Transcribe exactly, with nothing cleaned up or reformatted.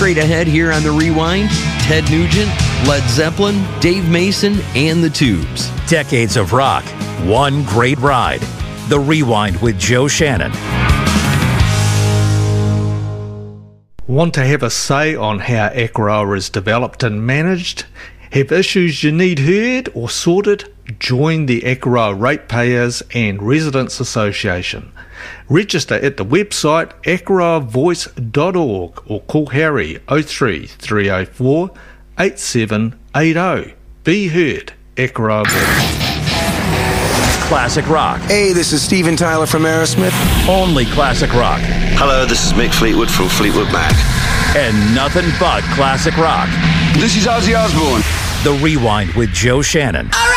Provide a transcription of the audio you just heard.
Straight ahead here on The Rewind, Ted Nugent, Led Zeppelin, Dave Mason, and The Tubes. Decades of rock, one great ride. The Rewind with Joe Shannon. Want to have a say on how Echiroa is developed and managed? Have issues you need heard or sorted? Join the Echiroa Ratepayers and Residents Association. Register at the website echiroa voice dot org or call Harry oh three, three oh four, eight seven eight oh. Be heard, Echiroa Voice. Classic rock. Hey, this is Steven Tyler from Aerosmith. Only classic rock. Hello, this is Mick Fleetwood from Fleetwood Mac. And nothing but classic rock. This is Ozzy Osbourne. The Rewind with Joe Shannon.